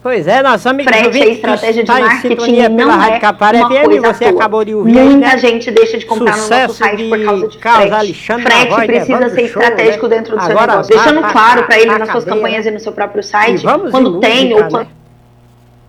Pois é, nosso amigo frete é estratégia de marketing, não é Capara uma FM, coisa você à toa. acabou de ouvir, Muita né? gente deixa de comprar no nosso site por causa de frete. Frete precisa ser estratégico dentro do seu negócio. Deixando claro para ele nas suas campanhas e no seu próprio site, quando tem ou